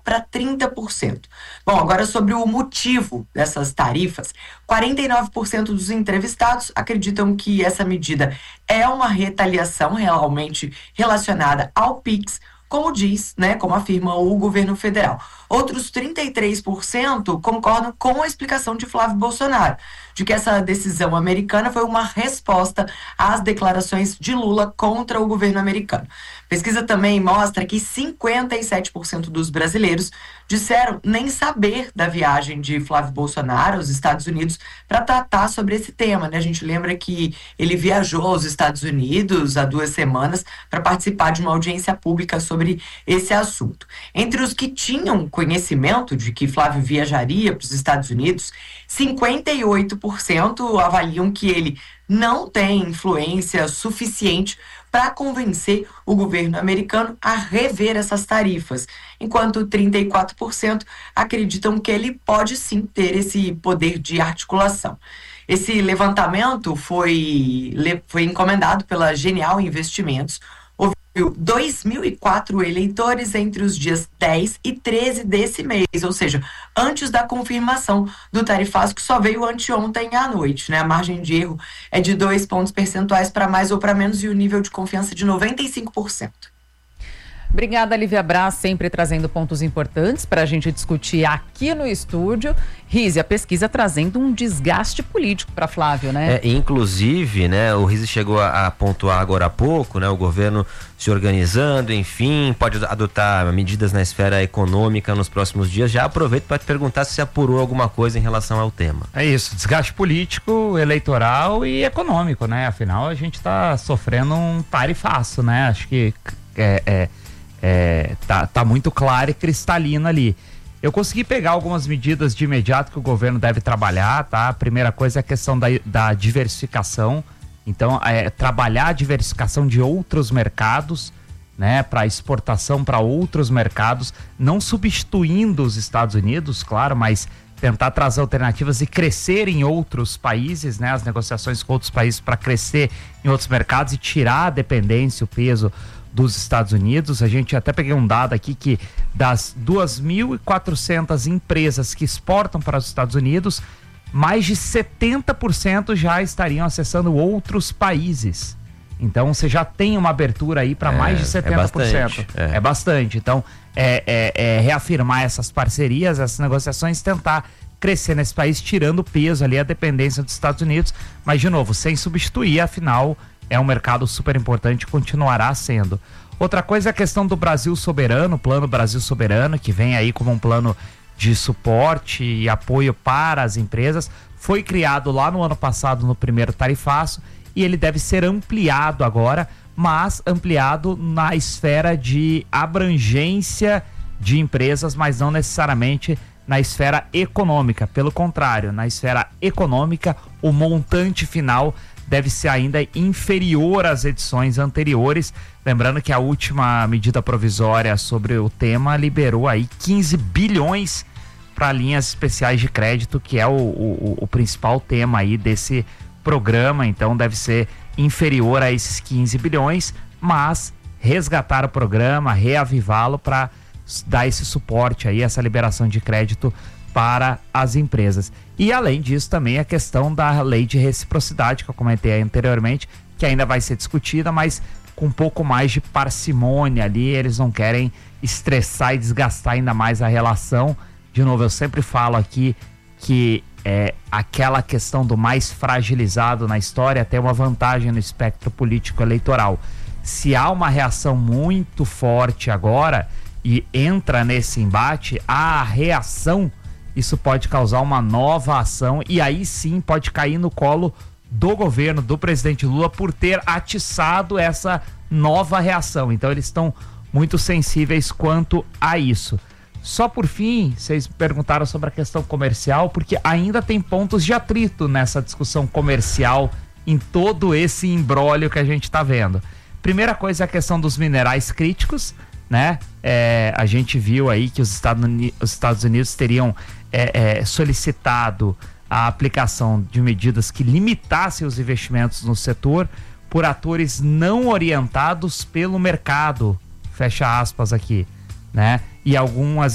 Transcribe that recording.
para 30%. Bom, agora sobre o motivo dessas tarifas, 49% dos entrevistados acreditam que essa medida é uma retaliação realmente relacionada ao PIX, como diz, como afirma o governo federal. Outros 33% concordam com a explicação de Flávio Bolsonaro, de que essa decisão americana foi uma resposta às declarações de Lula contra o governo americano. Pesquisa também mostra que 57% dos brasileiros disseram nem saber da viagem de Flávio Bolsonaro aos Estados Unidos para tratar sobre esse tema. A gente lembra que ele viajou aos Estados Unidos há 2 semanas para participar de uma audiência pública sobre esse assunto. Entre os que tinham conhecimento de que Flávio viajaria para os Estados Unidos, 58% avaliam que ele não tem influência suficiente para convencer o governo americano a rever essas tarifas, enquanto 34% acreditam que ele pode sim ter esse poder de articulação. Esse levantamento foi encomendado pela Genial Investimentos. Ouviu 2.004 eleitores entre os dias 10 e 13 desse mês, ou seja, antes da confirmação do tarifaço, que só veio anteontem à noite. A margem de erro é de 2 pontos percentuais para mais ou para menos e o nível de confiança de 95%. Obrigada, Lívia Braz, sempre trazendo pontos importantes para a gente discutir aqui no estúdio. Rizzi, a pesquisa trazendo um desgaste político para Flávio, né? Inclusive, o Rizzi chegou a pontuar agora há pouco, o governo se organizando, enfim, pode adotar medidas na esfera econômica nos próximos dias. Já aproveito para te perguntar se apurou alguma coisa em relação ao tema. É isso, desgaste político, eleitoral e econômico, Afinal, a gente está sofrendo um tarifaço, Acho que tá muito claro e cristalino ali. Eu consegui pegar algumas medidas de imediato que o governo deve trabalhar, tá? A primeira coisa é a questão da diversificação. Então, trabalhar a diversificação de outros mercados, para exportação para outros mercados, não substituindo os Estados Unidos, claro, mas tentar trazer alternativas e crescer em outros países, as negociações com outros países para crescer em outros mercados e tirar a dependência, o peso dos Estados Unidos. A gente até peguei um dado aqui que das 2.400 empresas que exportam para os Estados Unidos, mais de 70% já estariam acessando outros países. Então você já tem uma abertura aí para mais de 70%. É bastante. Então reafirmar essas parcerias, essas negociações, tentar crescer nesse país, tirando o peso ali, a dependência dos Estados Unidos, mas de novo, sem substituir, afinal é um mercado super importante e continuará sendo. Outra coisa é a questão do Brasil Soberano, o Plano Brasil Soberano, que vem aí como um plano de suporte e apoio para as empresas. Foi criado lá no ano passado, no primeiro tarifaço, e ele deve ser ampliado agora, mas ampliado na esfera de abrangência de empresas, mas não necessariamente na esfera econômica. Pelo contrário, na esfera econômica, o montante final deve ser ainda inferior às edições anteriores. Lembrando que a última medida provisória sobre o tema liberou aí 15 bilhões para linhas especiais de crédito, que é o principal tema aí desse programa. Então deve ser inferior a esses 15 bilhões, mas resgatar o programa, reavivá-lo para dar esse suporte aí, essa liberação de crédito para as empresas. E além disso também a questão da lei de reciprocidade, que eu comentei anteriormente, que ainda vai ser discutida, mas com um pouco mais de parcimônia ali. Eles não querem estressar e desgastar ainda mais a relação. De novo, eu sempre falo aqui que aquela questão do mais fragilizado na história tem uma vantagem no espectro político eleitoral. Se há uma reação muito forte agora e entra nesse embate, a reação, isso pode causar uma nova ação e aí sim pode cair no colo do governo, do presidente Lula, por ter atiçado essa nova reação. Então eles estão muito sensíveis quanto a isso. Só por fim, vocês perguntaram sobre a questão comercial, porque ainda tem pontos de atrito nessa discussão comercial, em todo esse imbróglio que a gente está vendo. Primeira coisa é a questão dos minerais críticos, né? A gente viu aí que os Estados Unidos teriam solicitado a aplicação de medidas que limitassem os investimentos no setor por atores não orientados pelo mercado, fecha aspas aqui, né? E algumas